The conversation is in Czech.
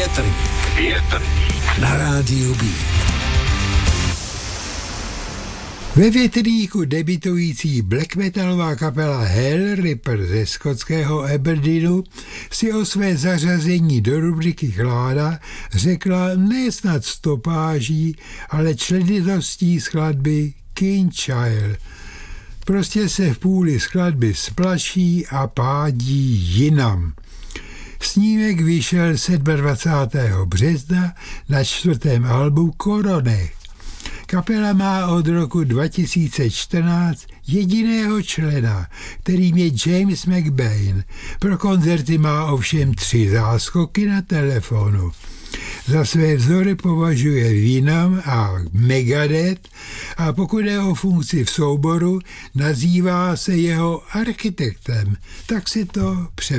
Větrník na rádiu B. Ve Větrníku debitující black metalová kapela Hell Ripper ze skotského Aberdeenu si o své zařazení do rubriky Kláda řekla nesnad stopáží, ale členitostí skladby King Child. Prostě se v půli skladby splaší a pádí jinam. Snímek vyšel 27. března na 4. albu Koronech. Kapela má od roku 2014 jediného člena, kterým je James McBain. Pro koncerty má ovšem 3 záskoky na telefonu. Za své vzory považuje Venom a Megadeth a pokud je o funkci v souboru, nazývá se jeho architektem. Tak si to